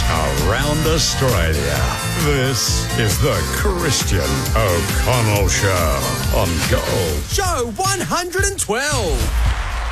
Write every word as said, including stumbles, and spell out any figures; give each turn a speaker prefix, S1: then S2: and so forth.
S1: around Australia. This is the Christian O'Connell Show on Gold.
S2: Show one hundred twelve.